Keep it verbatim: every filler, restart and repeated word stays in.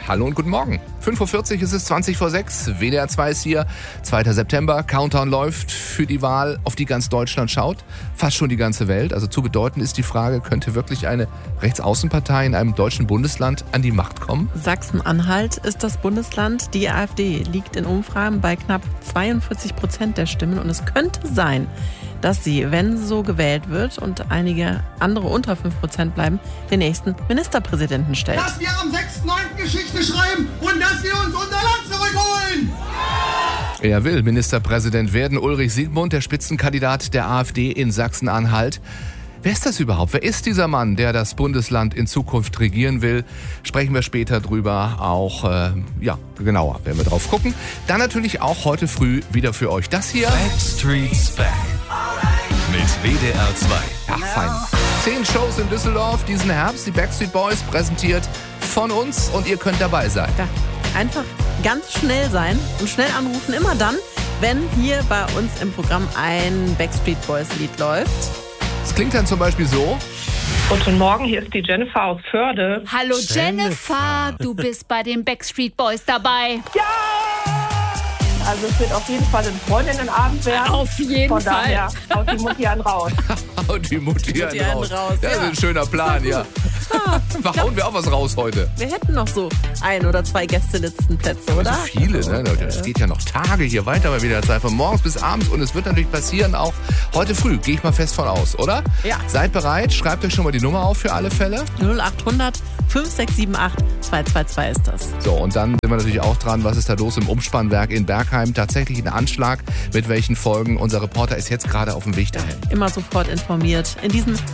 Hallo und guten Morgen. fünf Uhr vierzig ist es, zwanzig vor sechs. W D R zwei ist hier. zweiter September. Countdown läuft für die Wahl, auf die ganz Deutschland schaut. Fast schon die ganze Welt. Also zu bedeuten ist die Frage, könnte wirklich eine Rechtsaußenpartei in einem deutschen Bundesland an die Macht kommen? Sachsen-Anhalt ist das Bundesland. Die AfD liegt in Umfragen bei knapp zweiundvierzig Prozent der Stimmen. Und es könnte sein, dass sie, wenn so gewählt wird und einige andere unter fünf Prozent bleiben, den nächsten Ministerpräsidenten stellt. Dass wir am sechsten neunten Geschichte schreiben und dass wir uns unser Land zurückholen! Er will Ministerpräsident werden. Ulrich Siegmund, der Spitzenkandidat der AfD in Sachsen-Anhalt. Wer ist das überhaupt? Wer ist dieser Mann, der das Bundesland in Zukunft regieren will? Sprechen wir später drüber. Auch, äh, ja, genauer werden wir drauf gucken. Dann natürlich auch heute früh wieder für euch das hier. Backstreet's Back. Mit W D R zwei. Ach, fein. Zehn Shows in Düsseldorf diesen Herbst. Die Backstreet Boys präsentiert von uns und ihr könnt dabei sein. Ja, einfach ganz schnell sein und schnell anrufen. Immer dann, wenn hier bei uns im Programm ein Backstreet Boys Lied läuft. Es klingt dann zum Beispiel so. Guten Morgen, hier ist die Jennifer aus Förde. Hallo Jennifer, du bist bei den Backstreet Boys dabei. Ja! Also es wird auf jeden Fall ein Freundinnenabend werden. Auf jeden Von Fall. daher haut die Mutti an raus. Und die Mutti Mutti einen einen raus. raus, Das ist ja. ein schöner Plan, ja. Da hauen wir auch was raus heute. Wir hätten noch so ein oder zwei Gästelistenplätze, oder? Also viele, ne? Das geht ja noch Tage hier weiter bei W D R zwei, von morgens bis abends. Und es wird natürlich passieren, auch heute früh, gehe ich mal fest von aus, oder? Ja. Seid bereit, schreibt euch schon mal die Nummer auf für alle Fälle. null acht hundert fünf sechs sieben acht zwei zwei zwei ist das. So, und dann sind wir natürlich auch dran, was ist da los im Umspannwerk in Bergheim? Tatsächlich ein Anschlag, mit welchen Folgen? Unser Reporter ist jetzt gerade auf dem Weg dahin. Immer sofort informiert. In diesem